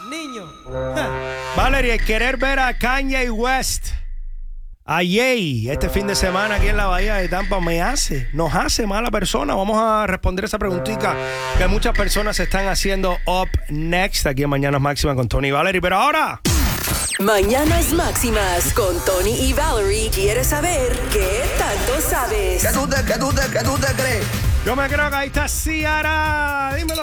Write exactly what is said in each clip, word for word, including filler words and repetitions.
niños. Valerie, querer ver a Kanye West, a Ye, este fin de semana aquí en la Bahía de Tampa, me hace, nos hace mala persona. Vamos a responder esa preguntita que muchas personas se están haciendo up next aquí en Mañanas Máximas con Tony y Valerie. Pero ahora... Mañanas Máximas con Tony y Valerie. ¿Quieres saber qué tanto sabes? ¿Qué tú te, qué tú te, qué tú te crees? Yo me creo que ahí está Ciara. Dímelo,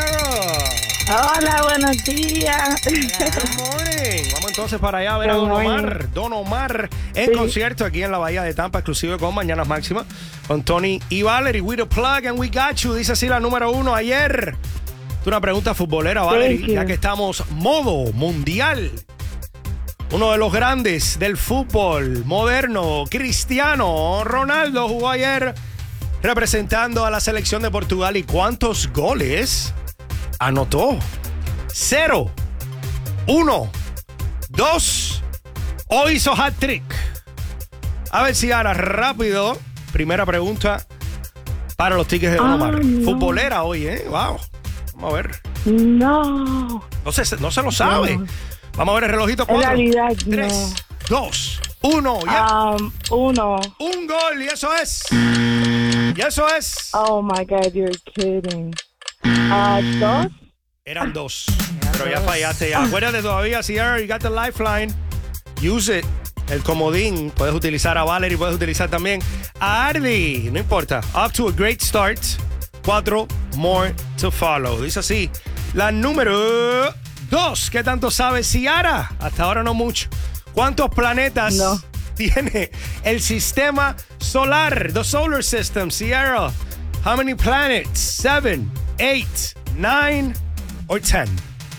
Ciara. Hola, buenos días. Good morning. Vamos entonces para allá a ver a Don Omar. Don Omar en sí. concierto aquí en la Bahía de Tampa, exclusivo con Mañanas Máximas con Tony y Valerie. We the plug and we got you. Dice así la número uno ayer. Una pregunta futbolera, Valerie, ya que estamos modo mundial. Uno de los grandes del fútbol moderno, Cristiano Ronaldo, jugó ayer representando a la selección de Portugal. ¿Y cuántos goles anotó? Cero, uno, dos o hizo hat-trick. A ver si ahora rápido. Primera pregunta para los tickets de Don Omar. Oh, no. Futbolera hoy, ¿eh? Wow. Vamos a ver. No. No se, no se lo sabe. No. Vamos a ver el relojito. En realidad, tres, no. dos, uno. Ya. Um, uno. Un gol y eso es. Y eso es. Oh my God, you're kidding. Uh, dos. Eran dos. Pero ya fallaste. Ya. Acuérdate todavía, Sierra, you got the lifeline. Use it. El comodín. Puedes utilizar a Valerie, puedes utilizar también a Ardi. No importa. Up to a great start. Cuatro more to follow. Dice así. La número dos. ¿Qué tanto sabe Ciara? Hasta ahora no mucho. ¿Cuántos planetas no. tiene el sistema solar? The solar system, Ciara. How many planets? Seven, eight, nine, or ten?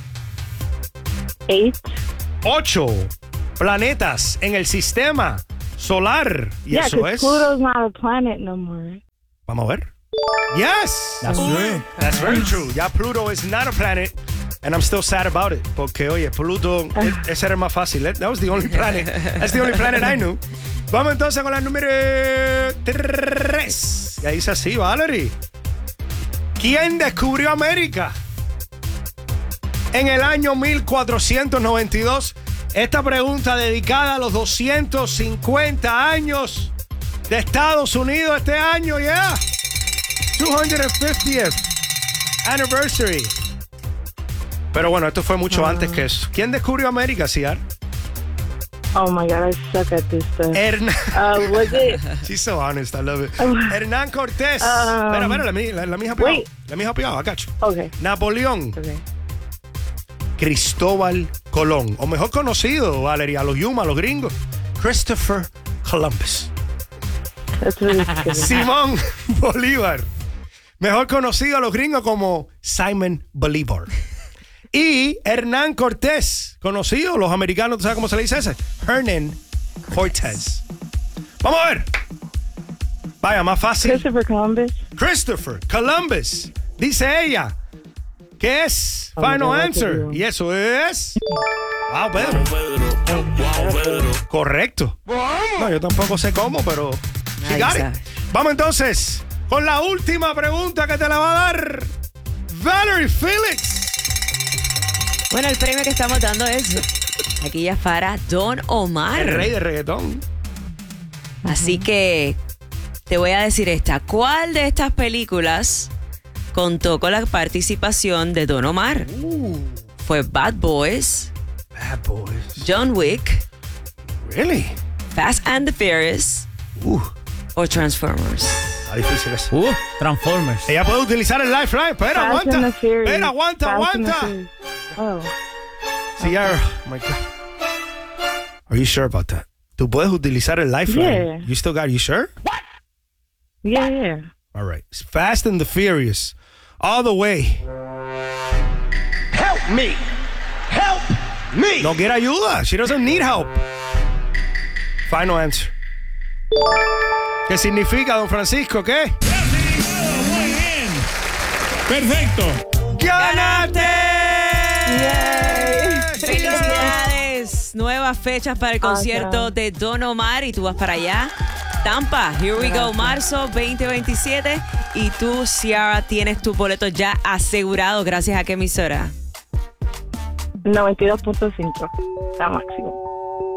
Eight. Ocho planetas en el sistema solar. Y yeah, eso es. Pluto's not a planet no more. Vamos a ver. Yes. That's true. That's very true. Ya Pluto is not a planet. And I'm still sad about it. Porque, oye, Pluto, ese era más fácil. That was the only planet. That's the only planet I knew. Vamos entonces con la número tres. Y ahí dice así, Valerie. ¿Quién descubrió América? En el año mil cuatrocientos noventa y dos. Esta pregunta dedicada a los doscientos cincuenta años de Estados Unidos este año, yeah. two hundred fiftieth anniversary. Pero bueno, esto fue mucho uh, antes que eso. ¿Quién descubrió América, Ciar? Oh my God, I suck at this stuff. Hernán. Uh, was it? She's so honest, I love it. Uh, Hernán Cortés. Um, espera, espera, let me, let me help you out. Let me help you out, I got you. Okay. Napoleón. Okay. Cristóbal Colón. O mejor conocido, Valerie, a los Yuma, a los gringos. Christopher Columbus. That's really scary. Simón Bolívar. Mejor conocido a los gringos como Simon Bolívar. Y Hernán Cortés, conocido, los americanos, ¿tú sabes cómo se le dice ese? Hernán Cortés. Vamos a ver. Vaya, más fácil. Christopher Columbus. Christopher Columbus. Dice ella que es oh final God, answer. Y eso es... Wow, Pedro. Correcto. No, yo tampoco sé cómo, pero... She got it. Vamos entonces con la última pregunta que te la va a dar Valerie Felix. Bueno, el premio que estamos dando es aquí ya para Don Omar. El rey de reggaetón. Así que te voy a decir esta. ¿Cuál de estas películas contó con la participación de Don Omar? Uh. ¿Fue Bad Boys? Bad Boys. John Wick? Really? Fast and the Furious? Uh. ¿O Transformers? Está difícil eso. Uh, Transformers. Ella puede utilizar el lifeline. Espera, Fast aguanta. and the Furious. Espera, aguanta, Fast aguanta. Oh. Ciara, oh my God. Are you sure about that? ¿Tú puedes utilizar el lifeline? Yeah. You still got, you sure? What? Yeah, yeah. All right. Fast and the Furious. All the way. Help me. Help me. No quiere ayuda. She doesn't need help. Final answer. ¿Qué significa, don Francisco? ¿Qué? Muy bien. Perfecto. ¡Gánate! Yay. ¡Felicidades! Nuevas fechas para el concierto awesome. de Don Omar y tú vas para allá. Tampa, here we go, marzo veinte veintisiete. Y tú, Ciara, tienes tu boleto ya asegurado. Gracias a qué emisora. noventa y dos punto cinco. La máximo.